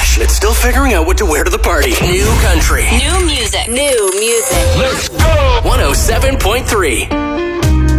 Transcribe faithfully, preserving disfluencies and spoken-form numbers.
fresh, it's still figuring out what to wear to the party. New country. New music. New music. Let's go! one oh seven point three.